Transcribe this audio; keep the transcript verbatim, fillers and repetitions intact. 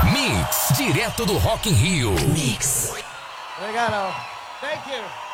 Mix, direto do Rock in Rio. Mix. Obrigado. Thank you.